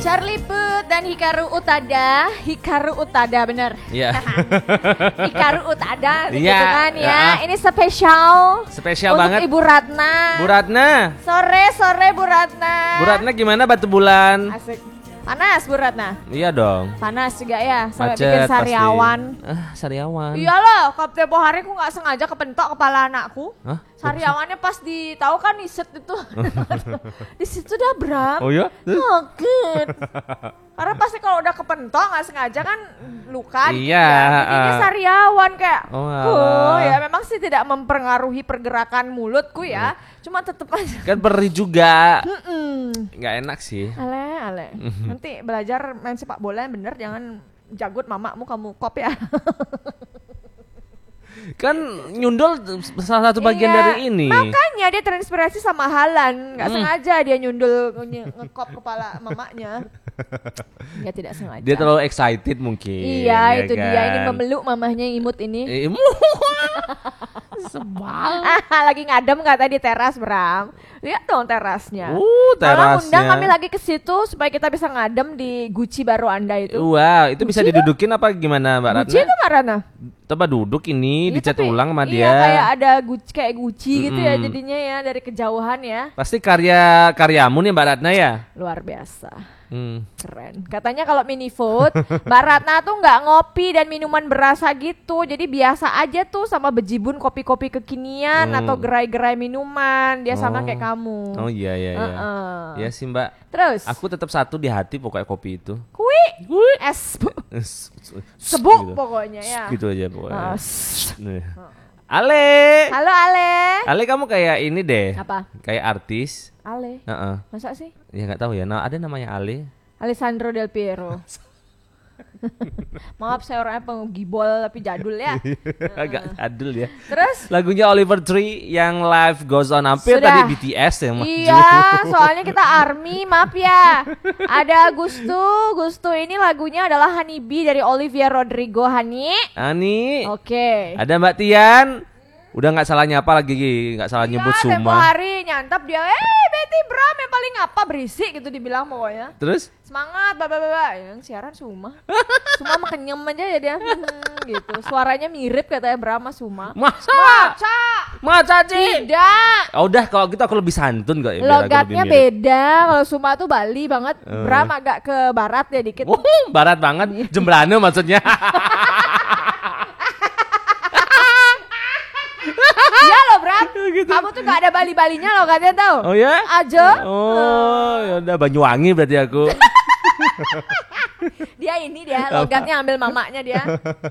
Charlie Puth dan Hikaru Utada bener. Iya. Hikaru Utada gitu Iya, kan ya. ya. Ini spesial untuk banget. Ibu Ratna. Bu Ratna. Sore Bu Ratna. Bu Ratna gimana batu bulan? Asik. Panas Bu Ratna. Iya dong. Panas juga ya. Sampai Macet bikin pasti. sariawan. Sariawan. Iya loh, kalau tempo hari aku nggak sengaja kepentok kepala anakku. Hah? Sariawannya pas tahu kan niset itu. Di situ dah Bram. Oh ya? Sakit. Karena pasti kalau udah kepentok nggak sengaja kan luka. Iya, Jadinya sariawan kayak. Oh, alah. Ya memang sih tidak mempengaruhi pergerakan mulutku ya. Cuma tetep aja. Kan perih juga. Nggak enak sih. Ale. Nanti belajar main sepak bola yang bener, jangan jagut mamamu kamu kop ya. Kan nyundul salah satu bagian dari ini. Makanya dia terinspirasi sama Haaland. Nggak sengaja dia nyundul ngekop kepala mamanya. Dia tidak sengaja. Dia terlalu excited mungkin. Iya, itu kan? dia ingin memeluk mamahnya imut ini. Sebal. Lagi ngadem kata di teras Bram. Lihat dong terasnya. Terasnya. Malah undang kami lagi ke situ supaya kita bisa ngadem di Gucci baru Anda itu. Wow, itu bisa Gucci didudukin apa gimana Mbak Ratna? Gucci itu Mbak Ratna? Coba duduk ini, dicat ulang sama dia. Iya, kayak ada Gucci gitu ya jadinya ya dari kejauhan ya. Pasti karyamu nih Mbak Ratna ya? Luar biasa. Keren. Katanya kalau mini food Mbak Ratna tuh nggak ngopi dan minuman berasa gitu. Jadi biasa aja tuh sama bejibun kopi-kopi kekinian atau gerai-gerai minuman. Dia sama kayak kamu. Oh iya. Iya sih Mbak. Terus? Aku tetap satu di hati pokoknya kopi itu. Kui sebuk gitu. pokoknya ya. Gitu aja pokoknya. Nih. Halo Ale. Ale kamu kayak ini deh. Apa? Kayak artis. Ale. Masa sih? Ya nggak tahu ya. Nah, ada namanya Ale. Alessandro Del Piero. Maaf saya orangnya penggibol tapi jadul ya. Agak jadul ya. Terus? Lagunya Oliver Tree yang Life Goes On hampir Sudah. tadi BTS yang maju. Iya, soalnya kita ARMY, maaf ya. Ada Gustu ini lagunya adalah Honeybee dari Olivia Rodrigo. Ani. Oke. Ada Mbak Tian. Udah nggak salah nyapa lagi, nggak salah nyebut Tempo Suma. hari nyantap dia, Betty Bram yang paling apa berisik gitu dibilang pokoknya. Terus? Semangat, yang siaran Suma. Suma mah kenyem aja ya dia, gitu. Suaranya mirip katanya Bram sama Suma. Masa sih? Tidak. Oh, udah kalau gitu aku lebih santun kok. Logatnya beda. Kalau Suma tuh Bali banget, Bram agak ke barat ya dikit. Barat banget, Jembrane maksudnya. Iya loh Bram, Gitu. kamu tuh gak ada Bali-Balinya loh katanya tau. Oh ya? Aja. Oh, ya udah Banyuwangi berarti aku. Dia logatnya ambil mamaknya dia.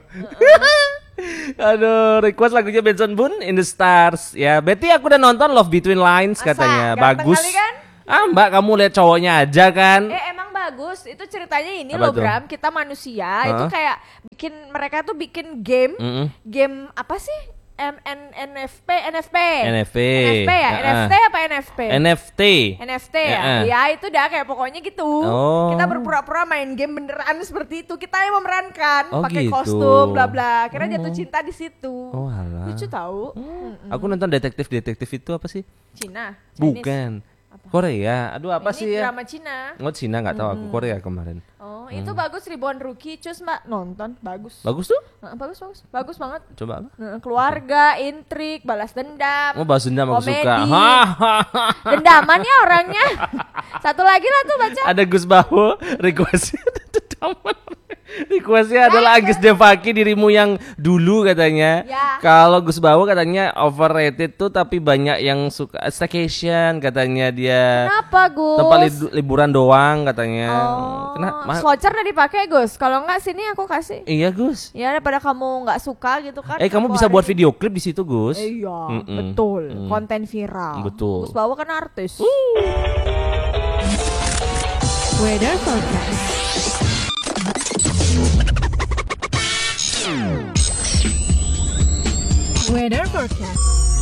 Aduh, request lagunya Benson Boone In The Stars. Ya, Betty aku udah nonton Love Between Lines katanya. Ganteng Bagus. kali kan? Mbak kamu lihat cowoknya aja kan? Emang bagus. Itu ceritanya ini Apa loh tuh? Bram, kita manusia itu kayak mereka tuh bikin game. Game apa sih? NFP ya? NFT apa NFP? NFT ya? Ya itu dah kayak pokoknya gitu. Kita berpura-pura main game beneran seperti itu. Kita yang memerankan pakai gitu. kostum bla bla. Akhirnya jatuh cinta di situ. Oh alah. Lucu tahu. Aku nonton detektif itu apa sih? Cina. Bukan. Korea. Aduh apa Ini sih ya? drama Cina. Cina nggak tahu aku, Korea kemarin. Oh, itu bagus Ribuan Rookie. Cus Mbak nonton, bagus. Bagus tuh? Bagus banget. Coba apa? Keluarga, intrik, balas dendam. Balas dendam aku komedi. suka. Dendaman ya orangnya. Satu lagi lah tuh baca. Ada Gus Bawo requestnya requestnya adalah Agis Devaki dirimu yang dulu katanya. Ya. Kalau Gus Bawo katanya overrated tuh tapi banyak yang suka staycation katanya dia. Kenapa Gus? Tempat liburan doang katanya. Kenapa? Voucher udah dipakai Gus. Kalau enggak sini aku kasih. Iya Gus. Ya daripada kamu nggak suka gitu kan. Kamu bisa buat video klip di situ Gus. Iya, betul. Konten viral. Betul. Gus Bawo kan artis. Weather forecast. Weather forecast.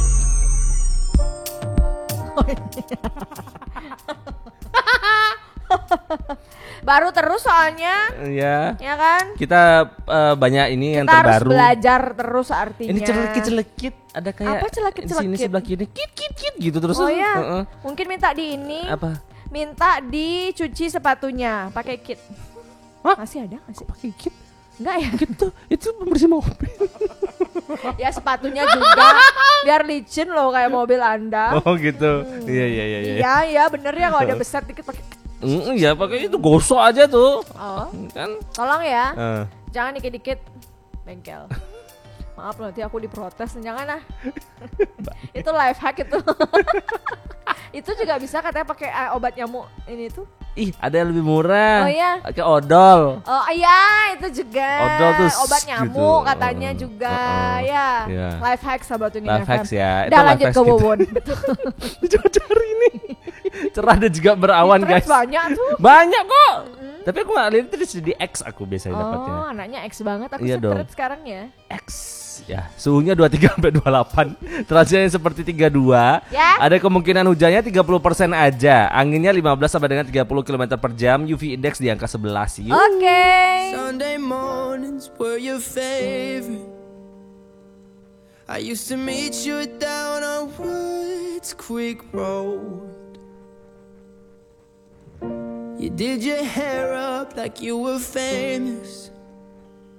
Baru terus soalnya. Iya. Ya kan? Kita banyak ini yang Kita harus terbaru. belajar terus artinya. Ini celekit ada kayak Apa celekit-celekit? Di sini sebelah kiri kit gitu terus. Oh ya, mungkin minta di ini. Apa? minta dicuci sepatunya pakai kit. Hah? Masih ada? Masih pakai kit? Enggak ya? Gitu. Itu pembersih mobil. Ya sepatunya juga biar licin loh kayak mobil Anda. Oh gitu. Iya. Iya bener ya kalau ada besar dikit pakai. Iya pakai itu, gosok aja tuh. Oh. Kan. Tolong ya. Jangan dikit-dikit bengkel. Maaf nanti aku diprotes, jangan ah. Itu life hack itu. Itu juga bisa katanya pakai obat nyamuk ini tuh. Ih, ada yang lebih murah. Oh iya. Pakai odol. Oh iya, itu juga. Odol tuh obat nyamuk gitu. Katanya juga ya. Life hack sahabat Union FM. Life hacks ya. Udah lanjut ke Wawon. Cari ini. Cerah dan juga berawan guys. Banyak tuh. Banyak kok. Tapi aku gak lihat itu di X aku biasanya dapatnya. Oh, anaknya X banget. Aku iya straight sekarang ya. X. Ya, suhunya 23 sampai 28. Terasinya seperti 32. Ya. Ada kemungkinan hujannya 30% aja. Anginnya 15 sampai dengan 30 km per jam. UV index di angka 11. Oke. Sunday mornings were your favorite. I used to meet you down on Woods Creek Road. You did your hair up like you were famous.